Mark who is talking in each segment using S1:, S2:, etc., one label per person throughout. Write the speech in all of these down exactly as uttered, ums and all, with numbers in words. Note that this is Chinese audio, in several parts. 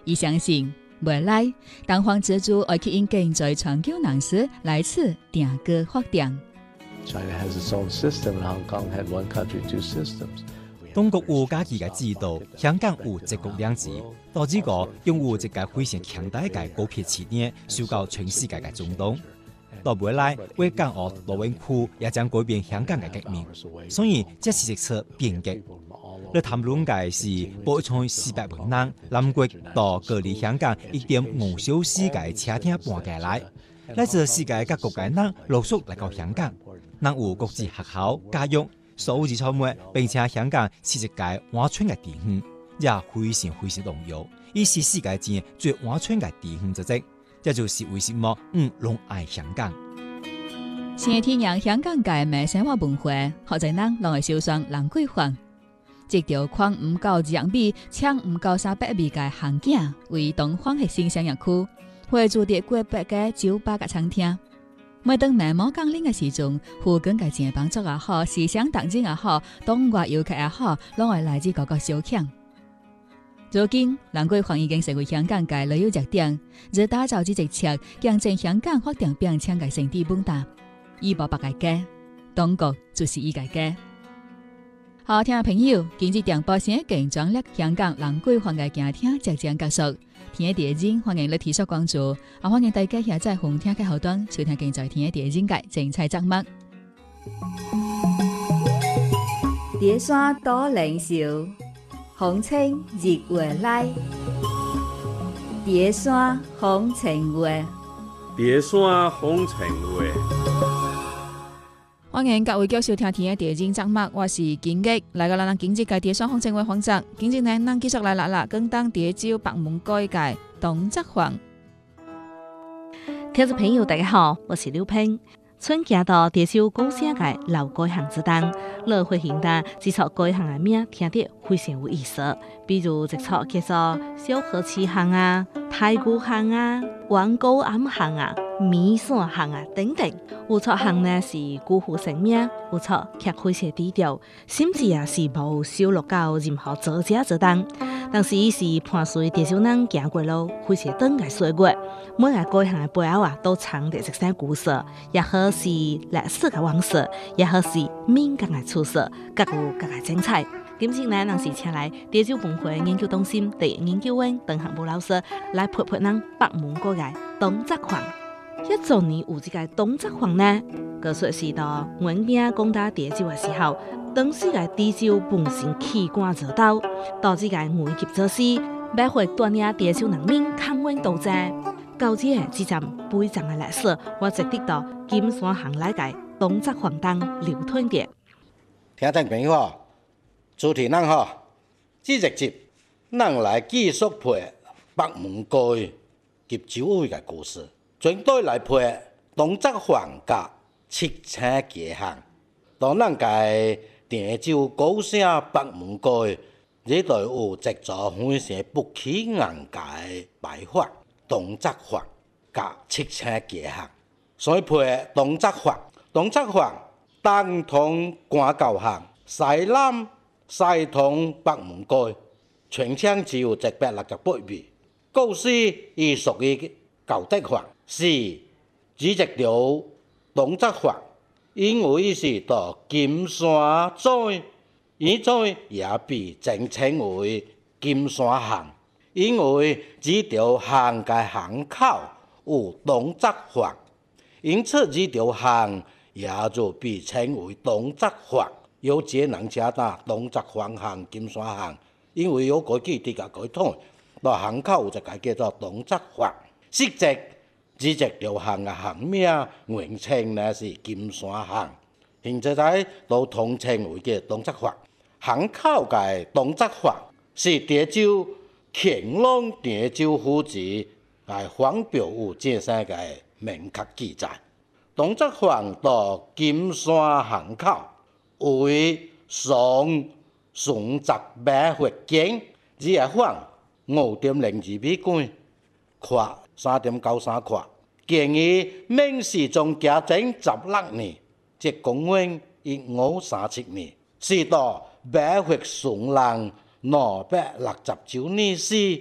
S1: 伊相信未來東方之珠會吸引更多全球人士來此定居發展。
S2: China has its own system, and Hong Kong had one country, two systems.
S3: 中國有家己嘅制度，香港有一國兩制，導致個擁有一個非常強大嘅高鐵起點，受到全世界嘅尊重。到未來，為港澳大灣區也將改變香港嘅革命，所以這是一次變革。你談論嘅是保存四百萬人南國到隔離香港一點五小時嘅車廳搬過來，來自世界各國嘅人陸續來到香港，能有國際學校教育。所有之錯誤，並且香港是一個安全嘅地方，也非常非常重要。伊是世界上最安全嘅地方之一，這就是為什麼嗯攏愛香港。
S1: 先體驗香港嘅美生活文化，學者人攏會受傷蘭桂坊，一條寬唔夠二百米、長唔夠三百米嘅巷徑，為東方核心商業區，會住啲過百個酒吧嘅餐廳。每當內幕降臨嘅時陣，附近嘅正幫助也好，思想當真也好，東外遊客也好，攏會來自各個小巷。如今，蘭桂坊已經成為香港嘅旅遊熱點，而打造這隻車，將整香港發展變成嘅勝地本大。伊無別個家，中國就是伊個家。好，聽眾朋友，今日電波先更專列香港蘭桂坊嘅行廳即將結束。聽第一節，歡迎你提出關注，啊歡迎大家下載紅聽嘅後端收聽更在聽第一節嘅精彩節目。碟山多靈秀，風情日月來。碟山風情話，
S4: 碟山風情話。
S1: 歡迎各位繼續收聽聽嘅第一節節目，我是金吉，來個咱咱經濟嘅碟山風情話環節，今日呢，咱繼續來啦啦，廣東蝶洲北門街嘅東側巷。
S5: 聽眾朋友大家好，我是劉平。春行到蝶洲古城嘅老街巷之當，樂會行單這座街巷嘅名聽得非常有意思，比如一座叫做小河市巷啊、太古巷啊、灣高庵巷啊、米線巷啊等等。有座巷呢是古樸神明，有座卻非常低調，甚至也是無收錄到任何作者之當。但是伊是伴隨蝶洲人行過路，非常長嘅歲月。每個街巷嘅背後啊，都藏着一些故事，也好是歷史嘅往事，也好是民間嘅趣事，各有各嘅精彩。今次呢，咱是請來蝶洲文化研究中心第一研究員鄧行武老師來陪陪咱北門街嘅東側巷。一早年有這個東側巷呢，佢說是到原名攻打蝶洲嘅時候，當時嘅蝶洲本身起官熱島，導致嘅危急措施，要會鍛鍊蝶洲人民抗溫鬥爭。到這個這站悲慘嘅歷史，我直得到金山巷內嘅東側巷當流傳着。
S6: 聽眾朋友，主持人好，這一集咱來繼續陪北門街及周圍嘅故事。全隊來配東側巷甲七星街巷，當咱嘅蝶洲古城北門街，呢度有一座非常不起眼嘅牌坊，東側巷甲七星街巷，所以配東側巷。東側巷東通官教巷，西南西通北門街，全長只有一百六十八米，故事伊屬於舊德巷。是指一條東側巷，因為是到金山咀，現在也被正稱為金山巷。因為這條巷嘅巷口有東側巷，因此這條巷也就被稱為東側巷。有這人車打東側巷巷、金山巷，因為有個基地嘅改通，到巷口就改叫做東側巷。實際這一條巷嘅巷名原稱呢是金山巷，現在在都統稱為嘅東側巷。巷口嘅東側巷是蝶洲乾隆蝶洲府志係黃標有這些嘅明確記載。東側巷到金山巷口為上上十八佛經，只係khoảng五點零二米高，闊三點九三塊。建於明世宗嘉靖十六年，即公元一五三七年，是到百佛上人兩百六十九年時，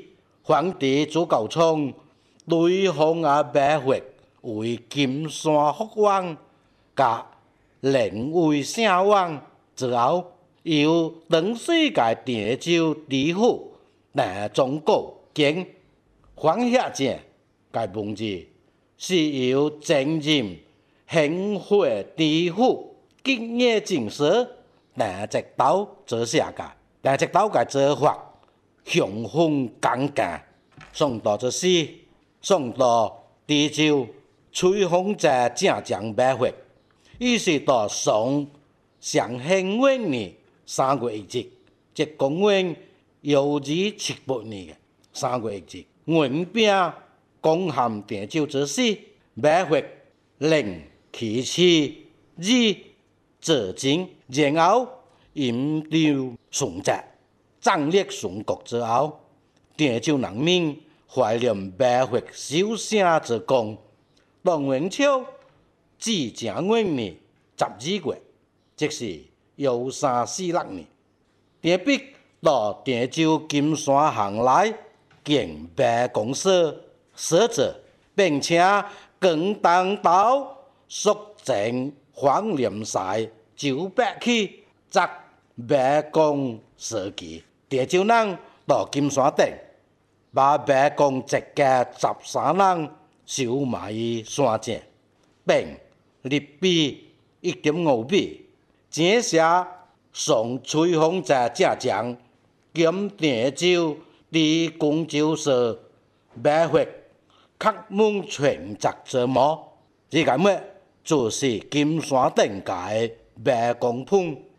S6: 皇帝朱高煊对方啊买回为金山福王，甲连为圣王之后，由长水界定州知府南中国经方下正该文字是由前任兴会知府吉野正史南直岛做写嘅，南直岛嘅做法雄风刚劲，送到这诗，送到知州吹风者正将买回，于是到宋上兴元年三月一日，即公元幺二七八年嘅三月一日，原兵攻陷定州之时，买回令其次以自尽，然后引流顺泽，战略顺国之后，定州人民怀念买回守城之功。唐元朝至正元年十二月，即是幺三四六年，定必到定州金山巷内建白公社，使者并且更当到肃正黄连赛九百起，则白公社稷。定州人到金山顶，把白公一家十三人收埋于山井，并立碑一点五米，写下宋吹风者正将兼定州离公州社买回刻满全集之墓，这个么就是金山顶界白公punkt。